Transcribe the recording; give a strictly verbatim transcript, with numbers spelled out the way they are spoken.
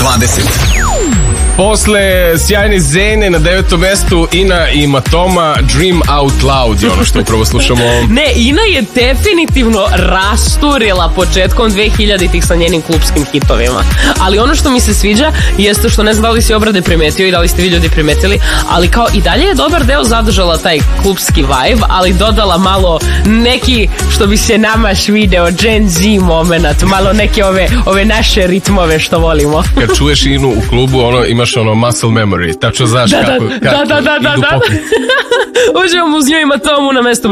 dvadeset. Posle sjajne Zene na devetom mestu Ina i Matoma, Dream Out Loud je ono što upravo slušamo. Ne, Ina je definitivno rasturila početkom dve hiljaditih sa njenim klupskim hitovima. Ali ono što mi se sviđa jeste što, ne znam da li si Obrade primetio i da li ste vi ljudi primetili, ali kao i dalje je dobar deo zadržala taj klupski vibe, ali dodala malo neki, što bi se nama svideo, Gen Z moment, malo neke ove, ove naše ritmove što volimo. Kad čuješ Inu u klubu, ono, imaš ono muscle memory, tačno znaš da, kako, da, kako da, da, da, idu da. pokreti. Uživamo uz nju i Matomu na mestu